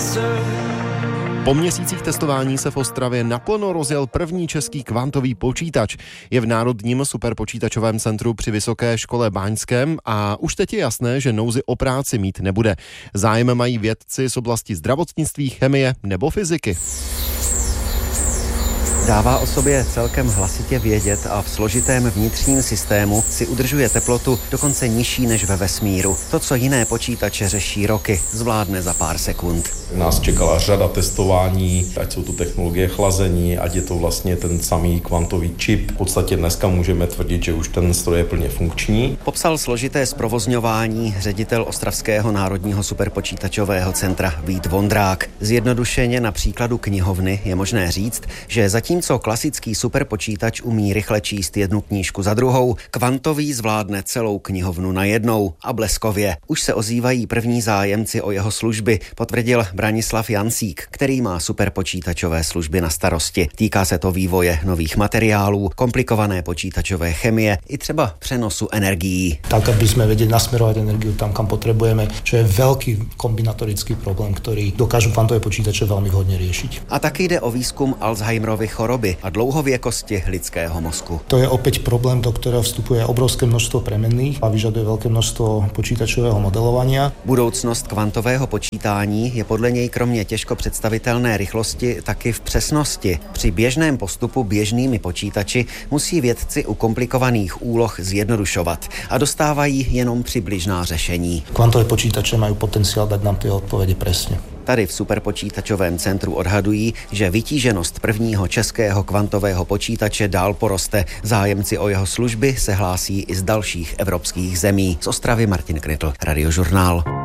Po měsících testování se v Ostravě naplno rozjel první český kvantový počítač. Je v Národním superpočítačovém centru při Vysoké škole báňském a už teď je jasné, že nouzi o práci mít nebude. Zájem mají vědci z oblasti zdravotnictví, chemie nebo fyziky. Dává o sobě celkem hlasitě vědět a v složitém vnitřním systému si udržuje teplotu dokonce nižší než ve vesmíru. To, co jiné počítače řeší roky, zvládne za pár sekund. Nás čekala řada testování, ať jsou to technologie chlazení, ať je to vlastně ten samý kvantový čip. V podstatě dneska můžeme tvrdit, že už ten stroj je plně funkční. Popsal složité zprovozňování ředitel Ostravského národního superpočítačového centra Vít Vondrák. Zjednodušeně na příkladu knihovny je možné říct, že zatímco klasický superpočítač umí rychle číst jednu knížku za druhou, kvantový zvládne celou knihovnu najednou a bleskově. Už se ozývají první zájemci o jeho služby, potvrdil Branislav Jancík, který má superpočítačové služby na starosti. Týká se to vývoje nových materiálů, komplikované počítačové chemie i třeba přenosu energií. Tak, aby sme vedeli nasmerovať energiu tam, kam potrebujeme, čo je veľký kombinatorický problém, ktorý dokážu kvantové počítače veľmi vhodne riešiť. A taky jde o výzkum Alzheimerovy choroby a dlouhověkosti lidského mozku. To je opäť problém, do ktorého vstupuje obrovské množstvo premenných a vyžaduje veľké množstvo počítačového modelovania. Budoucnost kvantového počítání je podle něj kromě těžko představitelné rychlosti taky v přesnosti. Při běžném postupu běžnými počítači musí vědci u komplikovaných úloh zjednodušovat a dostávají jenom přibližná řešení. Kvantové počítače majú potenciál dať nám tie odpovede presne. Tady v superpočítačovém centru odhadují, že vytíženost prvního českého kvantového počítače dál poroste. Zájemci o jeho služby se hlásí i z dalších evropských zemí. Z Ostravy Martin Krytl, Radiožurnál.